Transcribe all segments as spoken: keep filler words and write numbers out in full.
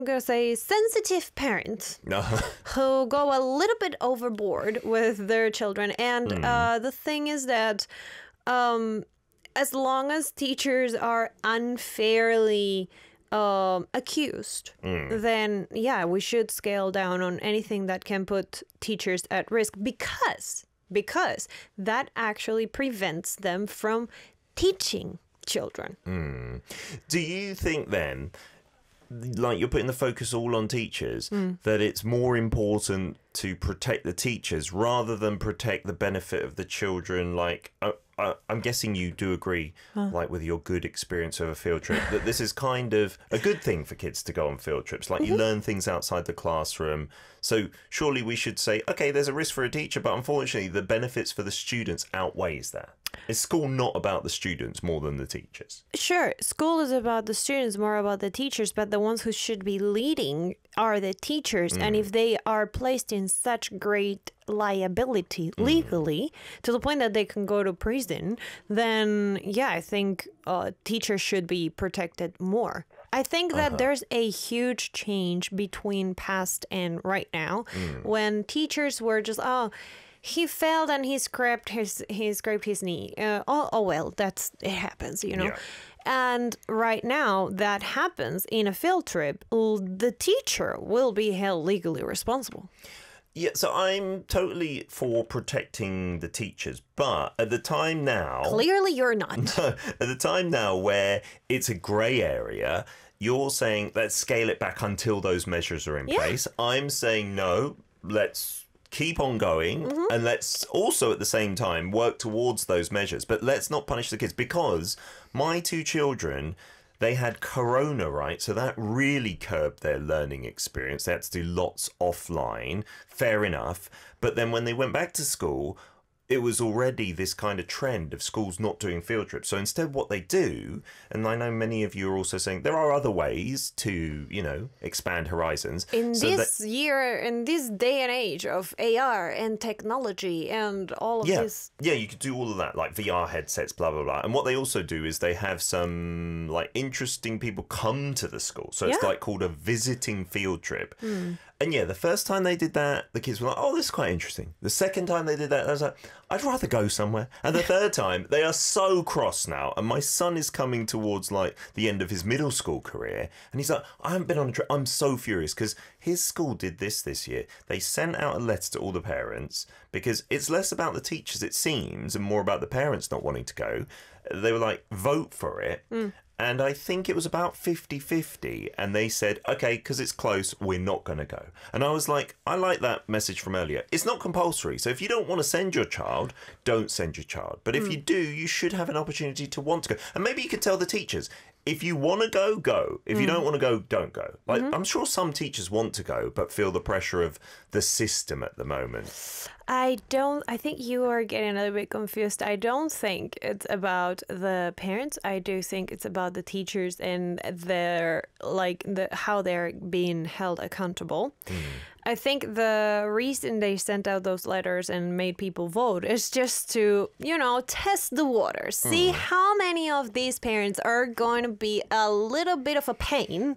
I'm going to say sensitive parents who go a little bit overboard with their children. And mm. uh, the thing is that um, as long as teachers are unfairly um, accused, mm. then, yeah, we should scale down on anything that can put teachers at risk because, because that actually prevents them from teaching children. Mm. Do you think then, like you're putting the focus all on teachers, mm. that it's more important to protect the teachers rather than protect the benefit of the children? Like, uh, uh, I'm guessing you do agree, huh. like with your good experience of a field trip, that this is kind of a good thing for kids to go on field trips. Like mm-hmm. you learn things outside the classroom. So surely we should say, okay, there's a risk for a teacher, but unfortunately the benefits for the students outweighs that. Is school not about the students more than the teachers? Sure, school is about the students, more about the teachers, but the ones who should be leading are the teachers. Mm. And if they are placed in such great liability legally, mm. to the point that they can go to prison, then yeah, I think uh, teachers should be protected more. I think that uh-huh. there's a huge change between past and right now, mm. when teachers were just, oh, he fell and he scraped his he scraped his knee. Uh, oh, oh well, that's it happens, you know. Yeah. And right now that happens in a field trip, the teacher will be held legally responsible. Yeah, so I'm totally for protecting the teachers, but at the time now... Clearly you're not. No, at the time now where it's a grey area, you're saying let's scale it back until those measures are in yeah. place. I'm saying no, let's keep on going, mm-hmm. and let's also at the same time work towards those measures, but let's not punish the kids, because my two children, they had corona, right? So that really curbed their learning experience. They had to do lots offline, fair enough. But then when they went back to school, it was already this kind of trend of schools not doing field trips. So instead what they do, and I know many of you are also saying there are other ways to, you know, expand horizons. In so this that, year, in this day and age of A R and technology and all of yeah, this. Yeah, you could do all of that, like V R headsets, blah, blah, blah. And what they also do is they have some like interesting people come to the school. So it's yeah. like called a visiting field trip. Mm. And yeah, the first time they did that, the kids were like, oh, this is quite interesting. The second time they did that, I was like, I'd rather go somewhere. And the third time, they are so cross now. And my son is coming towards like the end of his middle school career. And he's like, I haven't been on a trip. I'm so furious because his school did this this year. They sent out a letter to all the parents because it's less about the teachers, it seems, and more about the parents not wanting to go. They were like, vote for it. Mm. And I think it was about fifty fifty. And they said, OK, because it's close, we're not going to go. And I was like, I like that message from earlier. It's not compulsory. So if you don't want to send your child, don't send your child. But if mm. you do, you should have an opportunity to want to go. And maybe you could tell the teachers, if you want to go, go. If mm. you don't want to go, don't go. Like, mm-hmm. I'm sure some teachers want to go, but feel the pressure of the system at the moment. I don't, I think you are getting a little bit confused. I don't think it's about the parents. I do think it's about the teachers and their, like, the how they're being held accountable. Mm. I think the reason they sent out those letters and made people vote is just to, you know, test the waters. See mm. how many of these parents are going to be a little bit of a pain.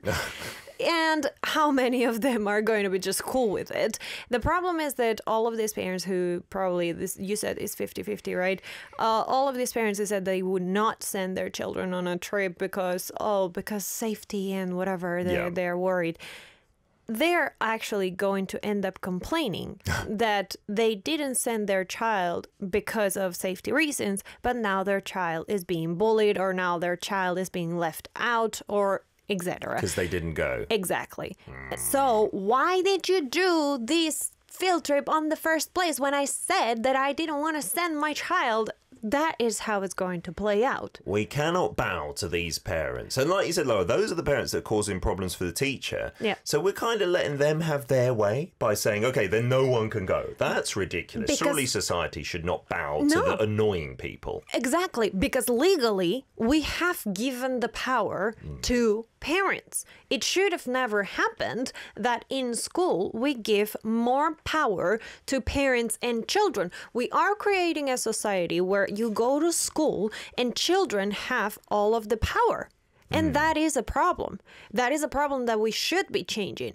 And how many of them are going to be just cool with it. The problem is that all of these parents who probably, this you said is fifty fifty, right? Uh, all of these parents who said they would not send their children on a trip because, oh, because safety and whatever, they're, yeah. they're worried. They're actually going to end up complaining that they didn't send their child because of safety reasons, but now their child is being bullied, or now their child is being left out, or et cetera. Because they didn't go. Exactly. Mm. So why did you do this field trip on the first place when I said that I didn't want to send my child? That is how it's going to play out. We cannot bow to these parents. And like you said, Laura, those are the parents that are causing problems for the teacher. Yeah. So we're kind of letting them have their way by saying, OK, then no one can go. That's ridiculous. Because surely society should not bow no. to the annoying people. Exactly. Because legally, we have given the power mm. to parents. It should have never happened that in school we give more power to parents and children. We are creating a society where you go to school and children have all of the power. And mm. that is a problem. That is a problem that we should be changing.